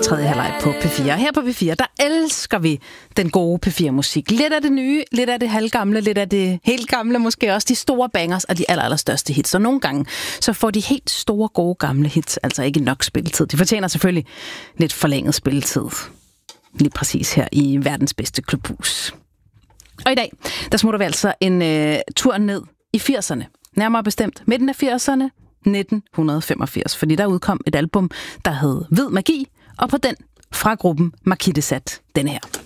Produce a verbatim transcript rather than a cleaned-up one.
tredje halvleg på P fire. Her på P fire, der elsker vi den gode P fire-musik. Lidt af det nye, lidt af det halvgamle, lidt af det helt gamle, måske også de store bangers og de aller, allerstørste hits. Og nogle gange, så får de helt store, gode, gamle hits altså ikke nok spilletid. De fortjener selvfølgelig lidt forlænget spilletid. Lige præcis her i verdens bedste klubhus. Og i dag, der smutter vi altså en øh, tur ned i firserne. Nærmere bestemt midten af firserne, nitten femogfirs. Fordi der udkom et album, der hed Hvid Magi, og på den fra gruppen Marquis de Sade, denne her.